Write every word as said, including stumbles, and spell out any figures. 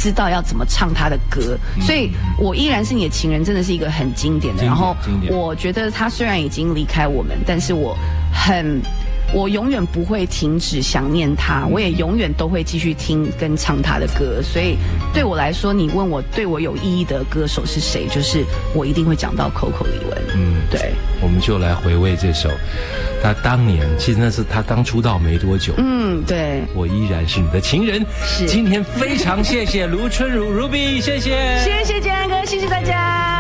知道要怎么唱他的歌，嗯、所以我依然是你的情人，真的是一个很经典的。 经典然后经典我觉得他虽然已经离开我们，但是我很。我永远不会停止想念他，我也永远都会继续听跟唱他的歌。所以对我来说，你问我对我有意义的歌手是谁，就是我一定会讲到 Coco 李玟。嗯，对， 我们就来回味这首。他当年其实那是他刚出道没多久。 嗯，对， 我依然是你的情人。 是， 今天非常谢谢卢春如 Ruby， 谢谢， 谢谢建安哥，谢谢大家。